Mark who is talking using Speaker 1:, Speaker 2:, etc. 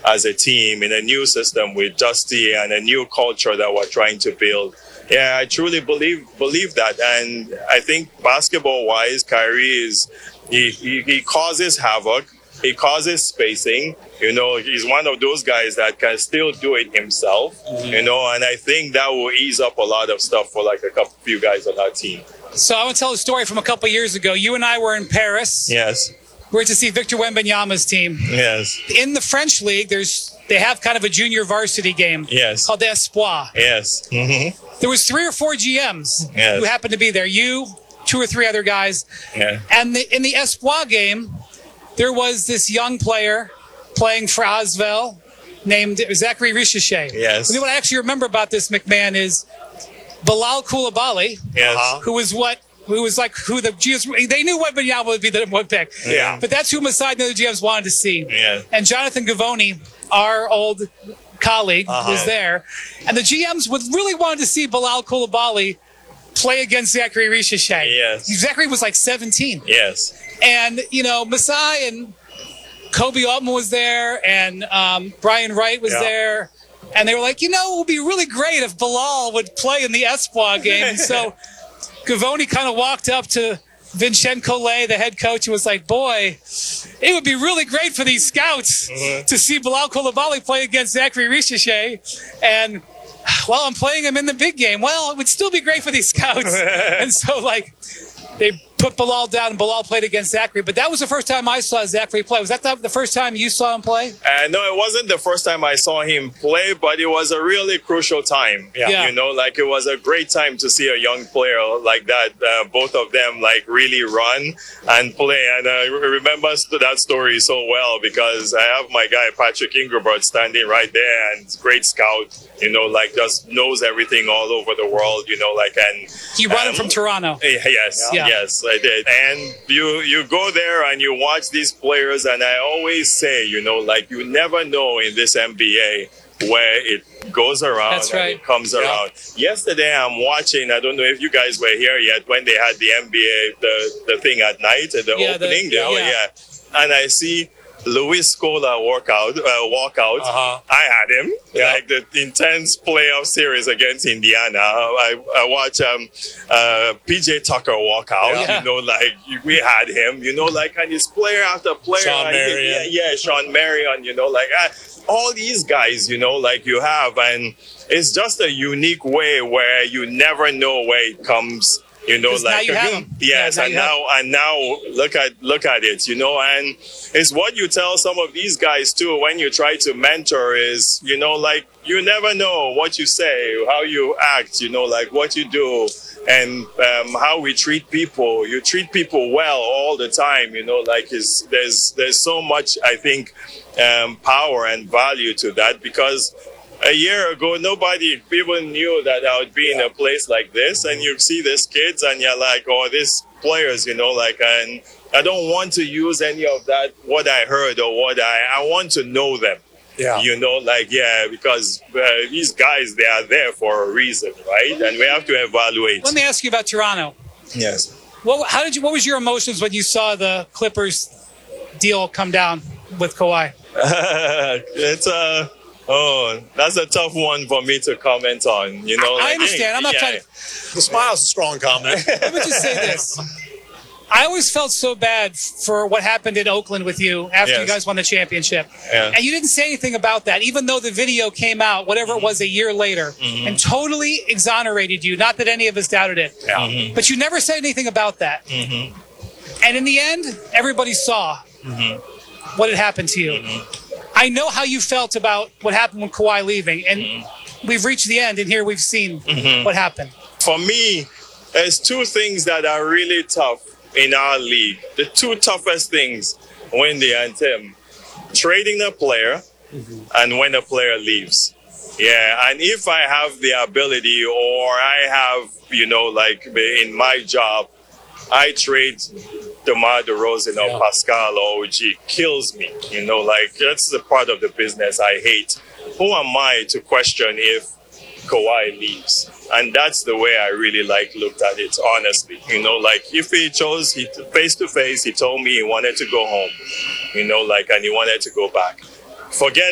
Speaker 1: as a team in a new system with Dusty and a new culture that we're trying to build. Yeah, I truly believe that. And I think basketball-wise, Kyrie he causes havoc. He causes spacing. He's one of those guys that can still do it himself, and I think that will ease up a lot of stuff for like few guys on our team.
Speaker 2: So I want to tell a story from a couple of years ago. You and I were in Paris.
Speaker 1: Yes.
Speaker 2: We were to see Victor Wembanyama's team.
Speaker 1: Yes.
Speaker 2: In the French league, they have kind of a junior varsity game.
Speaker 1: Yes.
Speaker 2: Called the Espoir.
Speaker 1: Yes. Mm-hmm.
Speaker 2: There was 3 or 4 GMs
Speaker 1: who
Speaker 2: happened to be there. You, 2 or 3 other guys.
Speaker 1: Yeah.
Speaker 2: And in the Espoir game, there was this young player playing for Asvel named Zachary Richichet.
Speaker 1: Yes.
Speaker 2: And what I actually remember about this, McMahon, is Bilal Koulibaly, who the GMs, they knew Wembanyama would be the one pick.
Speaker 1: Yeah.
Speaker 2: But that's who Masai and the other GMs wanted to see.
Speaker 1: Yeah.
Speaker 2: And Jonathan Givony, our old colleague, was there. And the GMs really wanted to see Bilal Koulibaly play against Zachary Richichet.
Speaker 1: Yes.
Speaker 2: Zachary was like 17.
Speaker 1: Yes.
Speaker 2: And, Masai and Kobe Altman was there, and Brian Wright was there. And they were like, it would be really great if Bilal would play in the Espoir game. And so Givony kind of walked up to Vincent Collet, the head coach, and was like, boy, it would be really great for these scouts to see Bilal Koulibaly play against Zachary Richichet. And, well, I'm playing him in the big game. Well, it would still be great for these scouts. And so, they put Bilal down, and Bilal played against Zachary. But that was the first time I saw Zachary play. Was that the first time you saw him play?
Speaker 1: No, it wasn't the first time I saw him play, but it was a really crucial time.
Speaker 2: Yeah.
Speaker 1: It was a great time to see a young player like that. Both of them really run and play. And I remember that story so well because I have my guy Patrick Ingerbert standing right there, and great scout. Just knows everything all over the world. And
Speaker 2: you brought him from Toronto.
Speaker 1: Yes, I did. And you go there and you watch these players, and I always say, you never know in this NBA where it goes around.
Speaker 2: That's right.
Speaker 1: And it comes around. Yesterday, I'm watching, I don't know if you guys were here yet, when they had the NBA, the thing at night, the opening. And I see Luis Scola walk out. I had him. The intense playoff series against Indiana. I watch PJ Tucker walk out. We had him. And he's player after player.
Speaker 3: Sean Marion.
Speaker 1: Sean Marion. All these guys. You have, and it's just a unique way where you never know where it comes.
Speaker 2: Now you have them.
Speaker 1: Yes, and now look at it, and it's what you tell some of these guys too when you try to mentor is, you never know what you say, how you act, what you do, and how we treat people. You treat people well all the time, there's so much, I think, power and value to that because a year ago, nobody even knew that I would be in a place like this. And you see these kids and you're like, oh, these players, and I don't want to use any of that, what I heard or what I want to know them.
Speaker 3: Yeah.
Speaker 1: Because these guys, they are there for a reason, right? And we have to evaluate.
Speaker 2: Let me ask you about Toronto.
Speaker 1: Yes.
Speaker 2: What was your emotions when you saw the Clippers deal come down with Kawhi?
Speaker 1: That's a tough one for me to comment on.
Speaker 2: I understand. I'm not trying to.
Speaker 3: The smile's a strong comment.
Speaker 2: Let me just say this. I always felt so bad for what happened in Oakland with you after you guys won the championship.
Speaker 1: Yeah.
Speaker 2: And you didn't say anything about that, even though the video came out, whatever it was, a year later, and totally exonerated you. Not that any of us doubted it.
Speaker 3: Yeah.
Speaker 2: But you never said anything about that. And in the end, everybody saw what had happened to you. I know how you felt about what happened with Kawhi leaving, and we've reached the end, and here we've seen what happened.
Speaker 1: For me, there's 2 things that are really tough in our league. The 2 toughest things, Wendy and Tim, trading a player and when a player leaves. Yeah, and if I have the ability or I have, in my job, I trade DeMar DeRozan or Pascal or OG, kills me. That's the part of the business I hate. Who am I to question if Kawhi leaves? And that's the way I really looked at it, honestly. If he chose, face to face, he told me he wanted to go home, and he wanted to go back. Forget